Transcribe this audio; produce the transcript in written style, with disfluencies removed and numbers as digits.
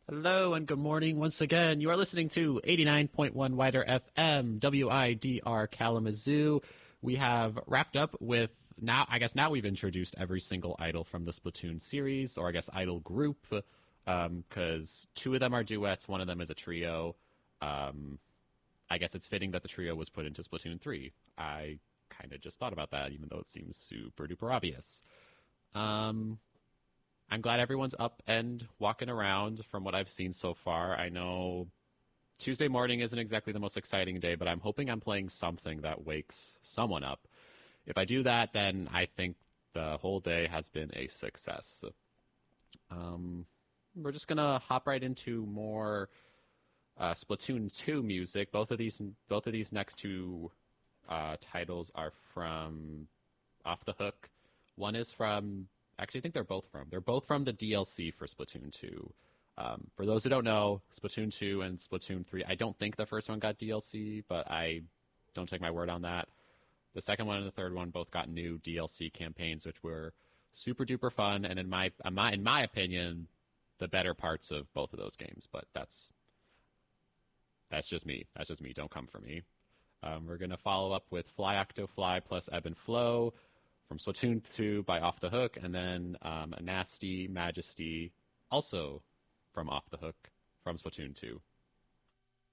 Hello and good morning once again. You are listening to 89.1 Wider FM, WIDR Kalamazoo. We have wrapped up with now we've introduced every single idol from the Splatoon series, or I guess idol group, because two of them are duets, one of them is a trio. I guess it's fitting that the trio was put into Splatoon 3. I kind of just thought about that, even though it seems super duper obvious. I'm glad everyone's up and walking around from what I've seen so far. I know Tuesday morning isn't exactly the most exciting day, but I'm hoping I'm playing something that wakes someone up. If I do that, then I think the whole day has been a success. We're just going to hop right into more Splatoon 2 music. Both of these next two titles are from Off the Hook. One is from... Actually, I think they're both from the DLC for Splatoon 2. For those who don't know, Splatoon 2 and Splatoon 3, I don't think the first one got DLC, but I don't take my word on that. The second one and the third one both got new DLC campaigns, which were super duper fun, and in my opinion, the better parts of both of those games. But that's just me. That's just me. Don't come for me. We're gonna follow up with Fly Octo Fly plus Ebb and Flow from Splatoon 2 by Off the Hook, and then a Nasty Majesty, also from Off the Hook, from Splatoon 2.